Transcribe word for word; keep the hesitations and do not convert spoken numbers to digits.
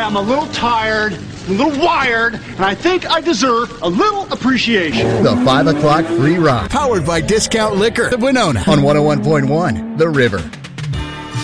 I'm a little tired, a little wired, and I think I deserve a little appreciation. The five o'clock Free Rock. Powered by Discount Liquor of Winona. On one oh one point one, The River.